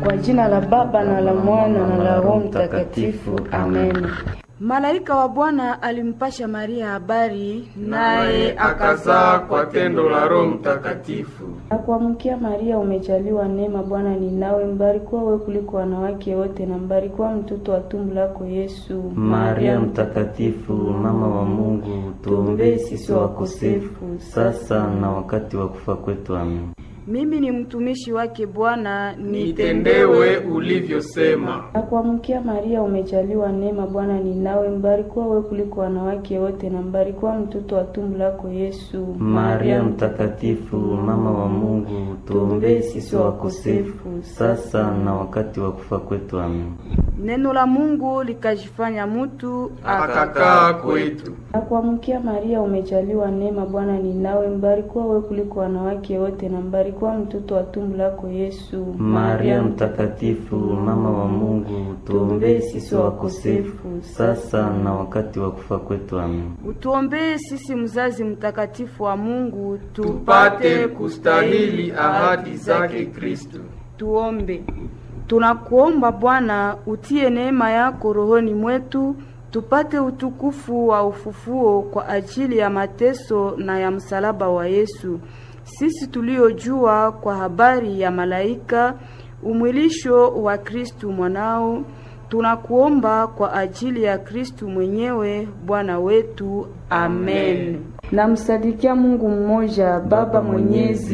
Kwa jina la Baba na la Mwana na la Roho Mtakatifu. Amen. Malaika wa Bwana alimpasha Maria habari, naye akazaa kwa tendo la Roho Mtakatifu. Akuamkia Maria, umejaliwa neema, Bwana ni nawe, mbarikiwa wewe kuliko wanawake wote, na mbarikiwa mtoto wa tumbo lako Yesu. Maria mtakatifu, mama wa Mungu, tuombee sisi wakosefu, sasa na wakati wa kufa kwetu. Amen. Mimi ni mtumishi wake Bwana, nitendewe ulivyosema. Akuamkia Maria, umejaliwa neema, Bwana ni nawe, mbarikiwa wewe kuliko wanawake wote, na mbarikiwa mtoto wa tumbo lako Yesu. Maria mtakatifu, mama wa Mungu, tuombee sisi wakosefu, sasa na wakati wa kufa kwetu. Amen. Neno la Mungu likajifanya mtu akakaa kwetu. Akuamkia Maria, umejaliwa neema, Bwana ni nawe, mbarikiwa wewe kuliko wanawake wote, na mbarikiwa mtoto wa tumbo lako Yesu. Maria mtakatifu, mama wa Mungu, tuombee sisi wakosefu, sasa na wakati wa kufa kwetu. Amen. Utuombee sisi mzazi mtakatifu wa Mungu, tupate kustahili ahadi zake Kristo. Tuombe. Tunakuomba Bwana, utie neema yako rohoni mwetu, tupate utukufu wa ufufuo kwa ajili ya mateso na ya msalaba wa Yesu. Sisi tuliojua kwa habari ya malaika umwilisho wa Kristu mwanao, tunakuomba kwa ajili ya Kristu mwenyewe Bwana wetu. Amen. Namsadikia Mungu mmoja, Baba Mwenyezi,